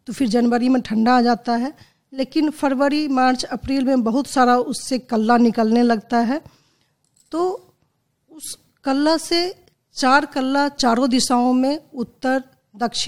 तो फिर जनवरी में ठंडा आ जाता है, लेकिन फरवरी, मार्च, अप्रैल में बहुत सारा उससे कल्ला निकलने लगता है। तो उस कल्ला से 4 कल्ला चारों दिशाओं में, उत्तर, दक्षिण